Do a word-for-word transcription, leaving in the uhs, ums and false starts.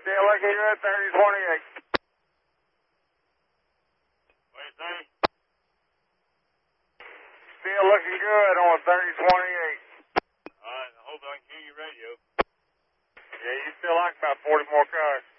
Still looking good, thirty twenty-eight. What do you say? Still looking good on thirty twenty-eight. All right, I hope I can hear your radio. Yeah, you still like about forty more cars.